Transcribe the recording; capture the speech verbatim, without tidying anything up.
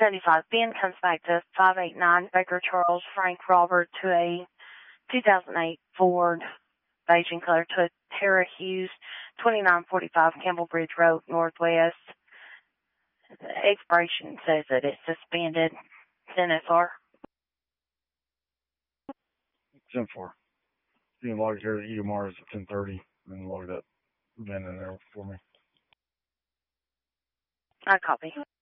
seventy-five. Ben comes back to five eight nine Baker Charles Frank Robert to a two thousand eight Ford Beijing color to a Tara Hughes twenty-nine forty-five Campbell Bridge Road Northwest. The expiration says that it's suspended. It's N S R. ten four. You can log here at E M Rs at ten thirty and log that van in there for me. I copy.